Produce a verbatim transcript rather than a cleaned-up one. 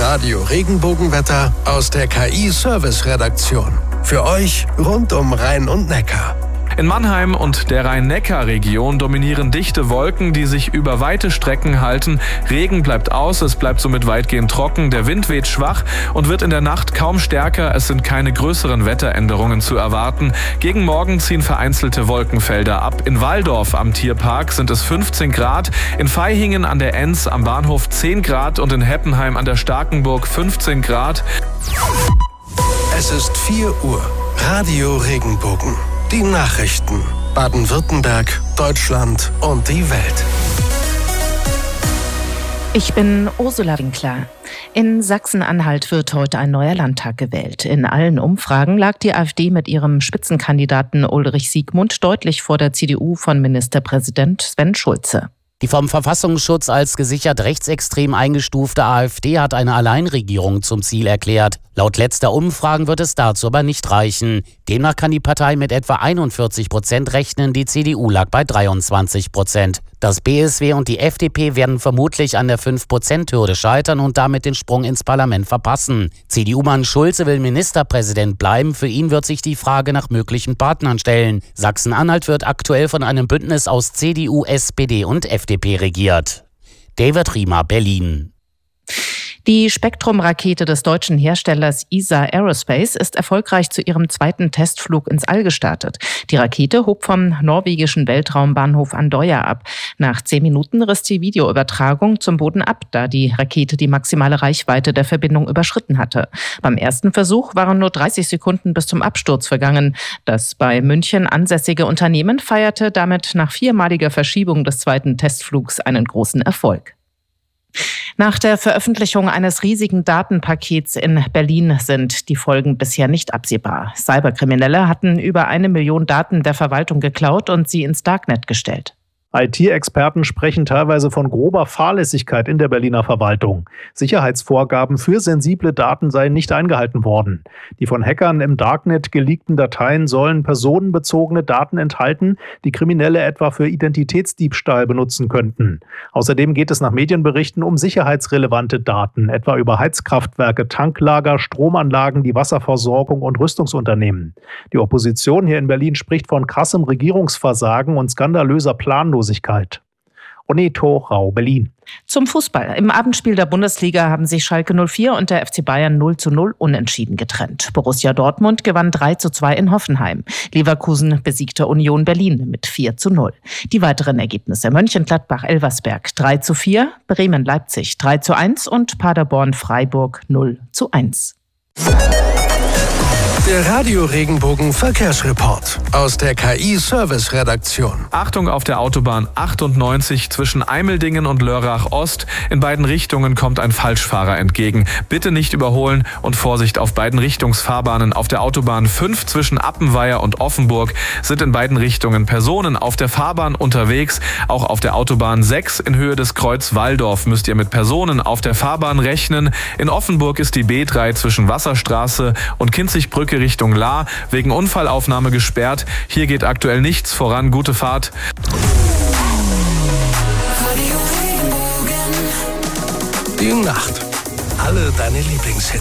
Radio Regenbogenwetter aus der K I-Service-Redaktion. Für euch rund um Rhein und Neckar. In Mannheim und der Rhein-Neckar-Region dominieren dichte Wolken, die sich über weite Strecken halten. Regen bleibt aus, es bleibt somit weitgehend trocken. Der Wind weht schwach und wird in der Nacht kaum stärker. Es sind keine größeren Wetteränderungen zu erwarten. Gegen Morgen ziehen vereinzelte Wolkenfelder ab. In Walldorf am Tierpark sind es fünfzehn Grad, in Vaihingen an der Enz am Bahnhof zehn Grad und in Heppenheim an der Starkenburg fünfzehn Grad. Es ist vier Uhr. Radio Regenbogen. Die Nachrichten. Baden-Württemberg, Deutschland und die Welt. Ich bin Ursula Winkler. In Sachsen-Anhalt wird heute ein neuer Landtag gewählt. In allen Umfragen lag die AfD mit ihrem Spitzenkandidaten Ulrich Siegmund deutlich vor der C D U von Ministerpräsident Sven Schulze. Die vom Verfassungsschutz als gesichert rechtsextrem eingestufte AfD hat eine Alleinregierung zum Ziel erklärt. Laut letzter Umfragen wird es dazu aber nicht reichen. Demnach kann die Partei mit etwa einundvierzig Prozent rechnen, die C D U lag bei dreiundzwanzig Prozent. Das B S W und die F D P werden vermutlich an der fünf Prozent Hürde scheitern und damit den Sprung ins Parlament verpassen. C D U-Mann Schulze will Ministerpräsident bleiben. Für ihn wird sich die Frage nach möglichen Partnern stellen. Sachsen-Anhalt wird aktuell von einem Bündnis aus C D U, S P D und F D P regiert. David Riemer, Berlin. Die Spektrum-Rakete des deutschen Herstellers E S A Aerospace ist erfolgreich zu ihrem zweiten Testflug ins All gestartet. Die Rakete hob vom norwegischen Weltraumbahnhof Andøya ab. Nach zehn Minuten riss die Videoübertragung zum Boden ab, da die Rakete die maximale Reichweite der Verbindung überschritten hatte. Beim ersten Versuch waren nur dreißig Sekunden bis zum Absturz vergangen. Das bei München ansässige Unternehmen feierte damit nach viermaliger Verschiebung des zweiten Testflugs einen großen Erfolg. Nach der Veröffentlichung eines riesigen Datenpakets in Berlin sind die Folgen bisher nicht absehbar. Cyberkriminelle hatten über eine Million Daten der Verwaltung geklaut und sie ins Darknet gestellt. I T-Experten sprechen teilweise von grober Fahrlässigkeit in der Berliner Verwaltung. Sicherheitsvorgaben für sensible Daten seien nicht eingehalten worden. Die von Hackern im Darknet geleakten Dateien sollen personenbezogene Daten enthalten, die Kriminelle etwa für Identitätsdiebstahl benutzen könnten. Außerdem geht es nach Medienberichten um sicherheitsrelevante Daten, etwa über Heizkraftwerke, Tanklager, Stromanlagen, die Wasserversorgung und Rüstungsunternehmen. Die Opposition hier in Berlin spricht von krassem Regierungsversagen und skandalöser Planlosigkeit. Oneto Rau, Berlin. Zum Fußball. Im Abendspiel der Bundesliga haben sich Schalke null vier und der F C Bayern null zu null unentschieden getrennt. Borussia Dortmund gewann drei zu zwei in Hoffenheim. Leverkusen besiegte Union Berlin mit vier zu null. Die weiteren Ergebnisse: Mönchengladbach-Elversberg drei zu vier, Bremen-Leipzig drei zu eins und Paderborn-Freiburg null zu eins. Der Radio Regenbogen Verkehrsreport aus der K I-Service-Redaktion. Achtung auf der Autobahn achtundneunzig zwischen Eimeldingen und Lörrach Ost. In beiden Richtungen kommt ein Falschfahrer entgegen. Bitte nicht überholen und Vorsicht auf beiden Richtungsfahrbahnen. Auf der Autobahn fünf zwischen Appenweier und Offenburg sind in beiden Richtungen Personen auf der Fahrbahn unterwegs. Auch auf der Autobahn sechs in Höhe des Kreuz Walldorf müsst ihr mit Personen auf der Fahrbahn rechnen. In Offenburg ist die B drei zwischen Wasserstraße und Kinzigbrücke Richtung Lahr wegen Unfallaufnahme gesperrt. Hier geht aktuell nichts voran. Gute Fahrt. Die Nacht. Alle deine Lieblingshits.